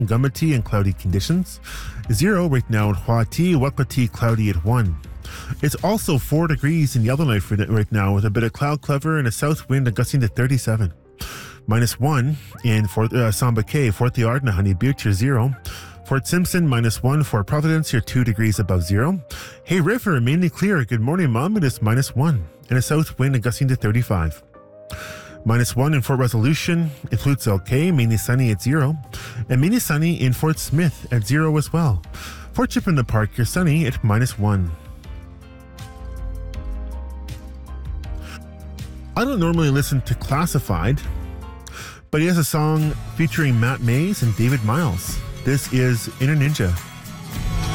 Gumati and cloudy conditions. 0 right now in Huati, Wapiti cloudy at 1. It's also 4 degrees in Yellowknife right now with a bit of cloud cover and a south wind gusting to 37. -1 in Samba Cay, Fort Liardna, Honeybeach, you're 0. Fort Simpson, -1. Fort Providence, you're 2 degrees above 0. Hay River, mainly clear. Good morning, Mom. It is -1 and a south wind gusting to 35. -1 in Fort Resolution, in Flutes LK, mainly sunny at 0. And mainly sunny in Fort Smith at 0 as well. Fort Chip in the Park, you're sunny at -1. I don't normally listen to Classified, but he has a song featuring Matt Mays and David Miles. This is Inner Ninja.